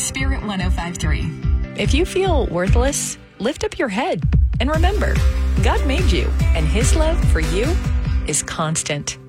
Spirit 105.3. If you feel worthless, lift up your head and remember, God made you, and His love for you is constant.